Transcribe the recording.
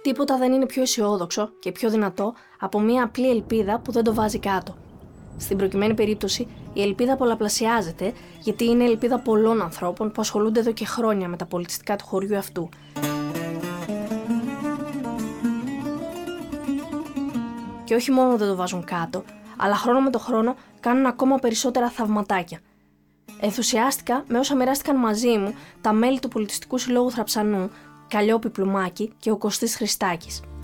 Τίποτα δεν είναι πιο αισιόδοξο και πιο δυνατό από μια απλή ελπίδα που δεν το βάζει κάτω. Στην προκειμένη περίπτωση, η ελπίδα πολλαπλασιάζεται γιατί είναι ελπίδα πολλών ανθρώπων που ασχολούνται εδώ και χρόνια με τα πολιτιστικά του χωριού αυτού. Και όχι μόνο δεν το βάζουν κάτω, αλλά χρόνο με το χρόνο κάνουν ακόμα περισσότερα θαυματάκια. Ενθουσιάστηκα με όσα μοιράστηκαν μαζί μου τα μέλη του Πολιτιστικού Συλλόγου Θραψανού, Καλλιόπη Πλουμάκη και ο Κωστής Χριστάκης.